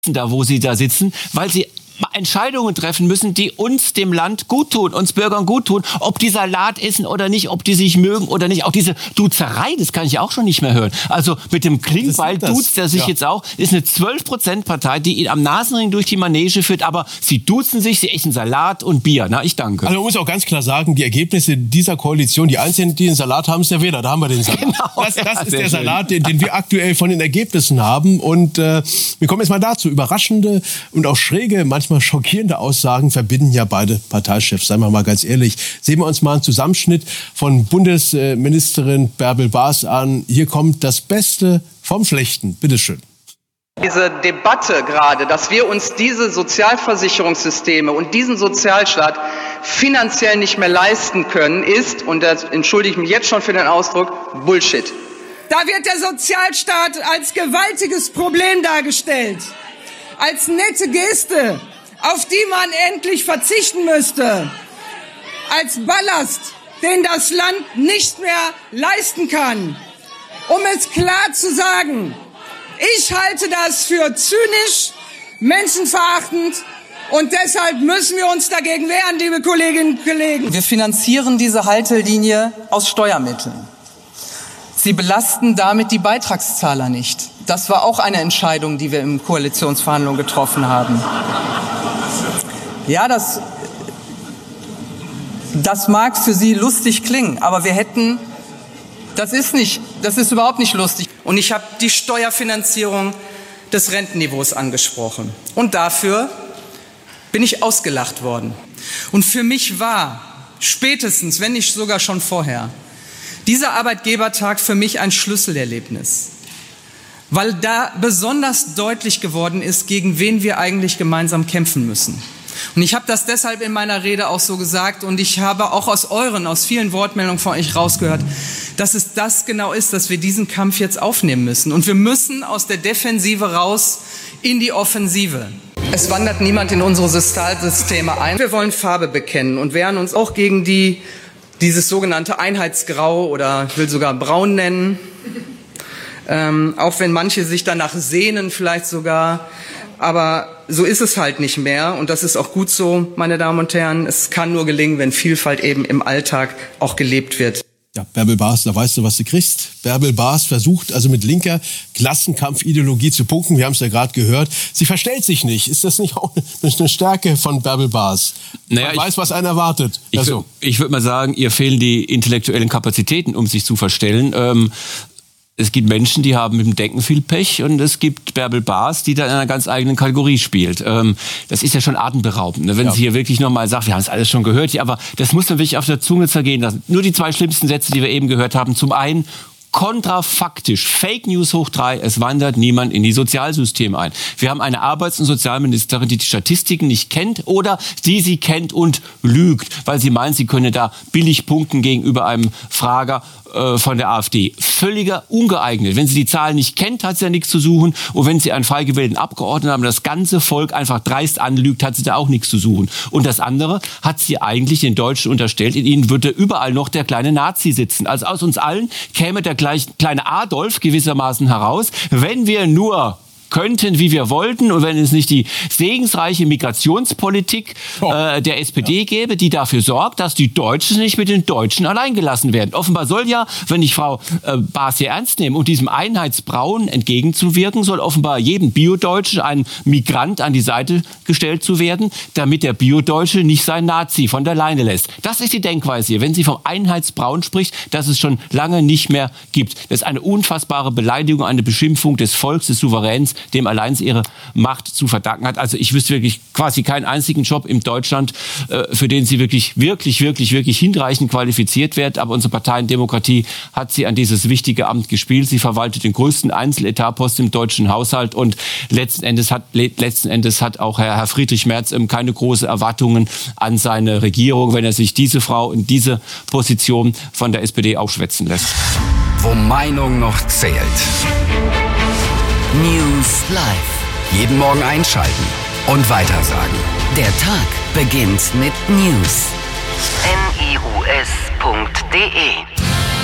da, wo sie da sitzen, weil sie Entscheidungen treffen müssen, die uns, dem Land, gut tun, uns Bürgern gut tun. Ob die Salat essen oder nicht, ob die sich mögen oder nicht. Auch diese Duzerei, das kann ich auch schon nicht mehr hören. Also mit dem Klingbeil duzt er sich jetzt auch. Ist eine 12%-Partei, die ihn am Nasenring durch die Manege führt. Aber sie duzen sich, sie essen Salat und Bier. Na, ich danke. Also man muss auch ganz klar sagen, die Ergebnisse dieser Koalition, die Einzigen, die den Salat haben, ist der Wähler. Da haben wir den Salat. Genau, das ist der Salat, den wir aktuell von den Ergebnissen haben. Und wir kommen jetzt mal dazu. Überraschende und auch schräge, manchmal schockierende Aussagen verbinden ja beide Parteichefs. Seien wir mal ganz ehrlich. Sehen wir uns mal einen Zusammenschnitt von Bundesministerin Bärbel Baas an. Hier kommt das Beste vom Schlechten. Bitteschön. Diese Debatte gerade, dass wir uns diese Sozialversicherungssysteme und diesen Sozialstaat finanziell nicht mehr leisten können, ist, und da entschuldige ich mich jetzt schon für den Ausdruck, Bullshit. Da wird der Sozialstaat als gewaltiges Problem dargestellt. Als nette Geste, auf die man endlich verzichten müsste. Als Ballast, den das Land nicht mehr leisten kann. Um es klar zu sagen, ich halte das für zynisch, menschenverachtend und deshalb müssen wir uns dagegen wehren, liebe Kolleginnen und Kollegen. Wir finanzieren diese Haltelinie aus Steuermitteln. Sie belasten damit die Beitragszahler nicht. Das war auch eine Entscheidung, die wir in Koalitionsverhandlungen getroffen haben. Ja, das mag für Sie lustig klingen, aber das ist überhaupt nicht lustig. Und ich habe die Steuerfinanzierung des Rentenniveaus angesprochen. Und dafür bin ich ausgelacht worden. Und für mich war spätestens, wenn nicht sogar schon vorher, dieser Arbeitgebertag für mich ein Schlüsselerlebnis. Weil da besonders deutlich geworden ist, gegen wen wir eigentlich gemeinsam kämpfen müssen. Und ich habe das deshalb in meiner Rede auch so gesagt und ich habe auch aus vielen Wortmeldungen von euch rausgehört, dass es das genau ist, dass wir diesen Kampf jetzt aufnehmen müssen. Und wir müssen aus der Defensive raus in die Offensive. Es wandert niemand in unsere Sozialsysteme ein. Wir wollen Farbe bekennen und wehren uns auch gegen dieses sogenannte Einheitsgrau oder ich will sogar braun nennen. Auch wenn manche sich danach sehnen vielleicht sogar. Aber so ist es halt nicht mehr und das ist auch gut so, meine Damen und Herren. Es kann nur gelingen, wenn Vielfalt eben im Alltag auch gelebt wird. Ja, Bärbel Baas, da weißt du, was du kriegst. Bärbel Baas versucht also mit linker Klassenkampfideologie zu punkten. Wir haben es ja gerade gehört. Sie verstellt sich nicht. Ist das nicht auch eine Stärke von Bärbel Baas? Naja, man weiß, was einen erwartet. Ich würde mal sagen, ihr fehlen die intellektuellen Kapazitäten, um sich zu verstellen. Es gibt Menschen, die haben mit dem Denken viel Pech und es gibt Bärbel Baas, die da in einer ganz eigenen Kategorie spielt. Das ist ja schon atemberaubend, wenn sie hier wirklich nochmal sagt, wir haben es alles schon gehört, aber das muss man wirklich auf der Zunge zergehen lassen. Nur die zwei schlimmsten Sätze, die wir eben gehört haben. Zum einen, kontrafaktisch, Fake News hoch 3, es wandert niemand in die Sozialsysteme ein. Wir haben eine Arbeits- und Sozialministerin, die Statistiken nicht kennt oder sie kennt und lügt, weil sie meint, sie könne da billig punkten gegenüber einem Frager von der AfD. Völliger ungeeignet. Wenn sie die Zahlen nicht kennt, hat sie ja nichts zu suchen. Und wenn sie einen frei gewählten Abgeordneten haben, das ganze Volk einfach dreist anlügt, hat sie da auch nichts zu suchen. Und das andere hat sie eigentlich den Deutschen unterstellt, in ihnen würde überall noch der kleine Nazi sitzen. Also aus uns allen käme der kleine Adolf gewissermaßen heraus, wenn wir nur könnten, wie wir wollten, und wenn es nicht die segensreiche Migrationspolitik der SPD gäbe, die dafür sorgt, dass die Deutschen nicht mit den Deutschen allein gelassen werden. Offenbar soll ja, wenn ich Frau Baas hier ernst nehme, und diesem Einheitsbrauen entgegenzuwirken, soll offenbar jedem Bio-Deutschen ein Migrant an die Seite gestellt zu werden, damit der Bio-Deutsche nicht sein Nazi von der Leine lässt. Das ist die Denkweise hier, wenn sie vom Einheitsbrauen spricht, das es schon lange nicht mehr gibt. Das ist eine unfassbare Beleidigung, eine Beschimpfung des Volks, des Souveräns, dem allein ihre Macht zu verdanken hat. Also ich wüsste wirklich quasi keinen einzigen Job in Deutschland, für den sie wirklich hinreichend qualifiziert wird. Aber unsere Parteiendemokratie hat sie an dieses wichtige Amt gespielt. Sie verwaltet den größten Einzeletatposten im deutschen Haushalt und letzten Endes hat auch Herr Friedrich Merz keine großen Erwartungen an seine Regierung, wenn er sich diese Frau in diese Position von der SPD aufschwätzen lässt. Wo Meinung noch zählt. News Live. Jeden Morgen einschalten und weitersagen. Der Tag beginnt mit News. news.de